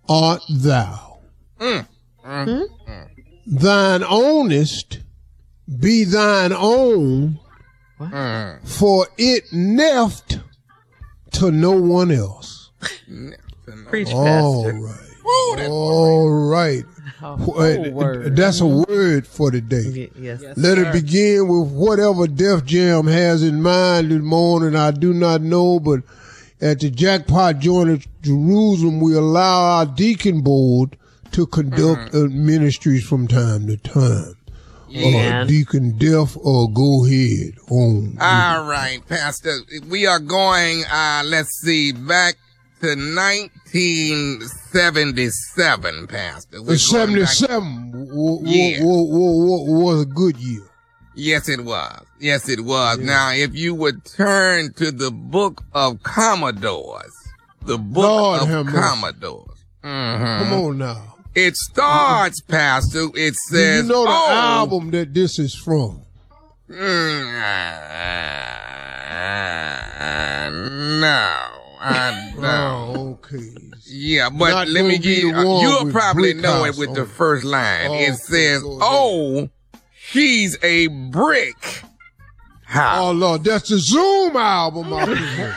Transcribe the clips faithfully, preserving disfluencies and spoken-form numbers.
art thou. Mm. Mm. Mm. Thine ownest be thine own, Mm. for it neft to no one else. Preach, All Pastor. right. Woo, that's All right. A Wh- whole word. That's a word for today. Y- Yes. Let sir. it begin with whatever Def Jam has in mind this morning. I do not know, but at the Jackpot Joint at Jerusalem, we allow our deacon board to conduct uh, ministries from time to time. Yeah. Uh, Deacon Def, uh, go ahead on. All right, Pastor. We are going, uh, let's see, back to nineteen seventy-seven, Pastor. We're going seventy-seven back- w- w- Yeah. w- w- w- was a good year. Yes, it was. Yes, it was. Yeah. Now, if you would turn to the book of Commodores, the book Lord of have mercy. Commodores. Mhm. Come on now. It starts, Pastor. It Do says, you know the oh, album that this is from? Mm, uh, no, I don't. Oh, okay. Yeah, but Not let me gonna be give you, the one you'll with probably Brick know House it with on the it. first line. Oh, It okay, says, go ahead. oh, she's a brick house. Oh, Lord, that's the Zoom album. my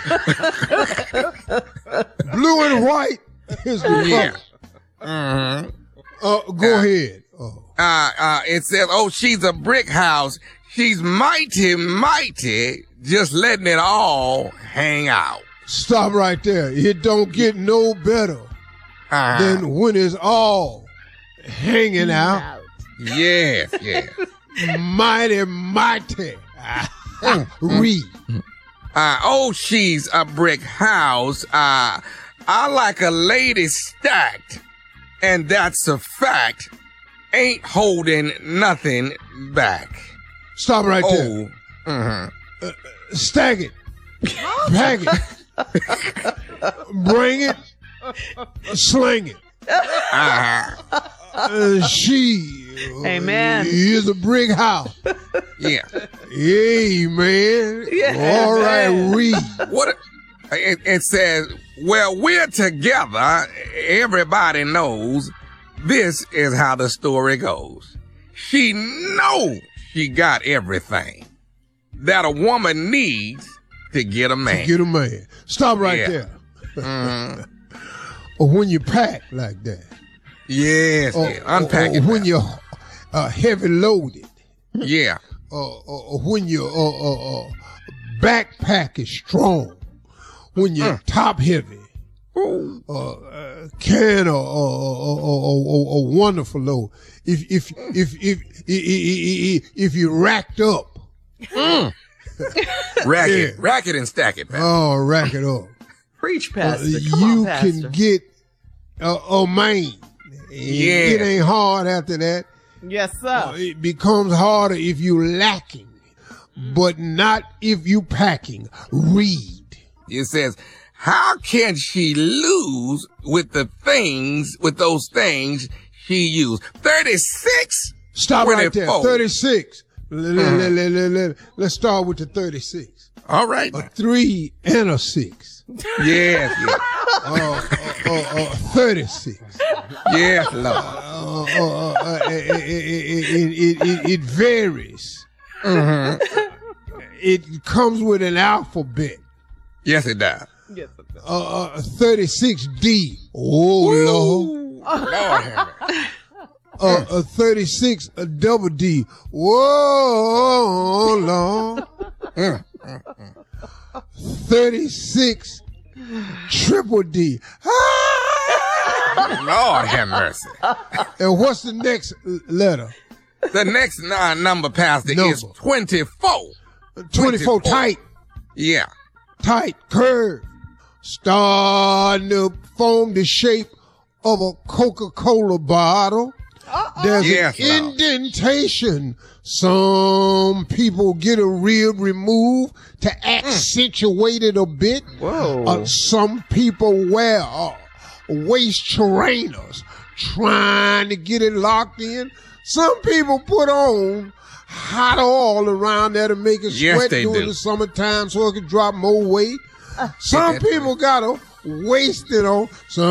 people. Blue and white is the Yeah. color. Mhm. Uh, go ahead. Oh. Uh, uh, it says, oh, she's a brick house. She's mighty, mighty, just letting it all hang out. Stop right there. It don't get no better Uh-huh. than when it's all hanging out. Yes, yes. Mighty, mighty. Read. Uh, oh, she's a brick house. Uh, I like a lady stacked, and that's a fact. Ain't holding nothing back. Stop right there. Oh, mhm. Stack it. Pack it. Bring it. Sling it. Uh-huh. Uh, she uh, Amen. is a brick house. Yeah. Amen. Yeah. All right, read. What? It, it says, well, we're together. Everybody knows this is how the story goes. She knows she got everything that a woman needs to get a man. Get a man. Stop right Yeah. there. Mhm. Or when you pack like that. Yes, Or, yeah. Unpack or, it. or when now. you're uh, heavy loaded. Yeah. Or, or, or when your uh, uh, uh, backpack is strong. When you're Mm. top heavy. Ooh. Uh, uh, can or, or, or, or, or, or wonderful load. If if if if if, if, if you racked up, Mm. Rack it. Yeah. Rack it and stack it, Pastor. oh, rack it up. Preach, Uh, Pastor. Come you on, Pastor. can get a, a man. Yeah. It ain't hard after that. Yes, Uh, sir. it becomes harder if you lacking, but not if you packing. Read. It says, how can she lose with the things, with those things she used? thirty-six? Stop right there. twenty-four. thirty-six. Let, let, let, let, let, let's start with the thirty-six. All right. A three and a six. Yes, yes. Uh, uh, uh, uh, thirty-six. Yes, Lord. Uh, uh, uh, it, it, it, it, it varies. Mhm. It comes with an alphabet. Yes, it does. Yes, Uh, uh, thirty-six D. Oh, Lord. Lord have mercy. Uh, uh, thirty-six uh, double D. Whoa, Lord. Mm. thirty-six triple D. Lord have mercy. And what's the next l- letter? The next uh, number, Pastor, is Number. twenty-four. twenty-four tight, Yeah. tight, curve. Starting to form the shape of a Coca-Cola bottle. There's Yes, an Lord. indentation. Some people get a rib removed to accentuate it a bit. Whoa. Uh, some people wear uh, waist trainers trying to get it locked in. Some people put on hot oil around there to make it Yes, sweat they during do. the summertime so it can drop more weight. Some people got a waist it on. Some